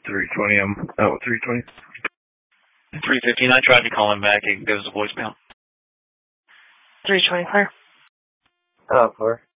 320. I'm out with 320. 315. I tried to call him back. It goes to voicemail. 320 clear. Oh, 4.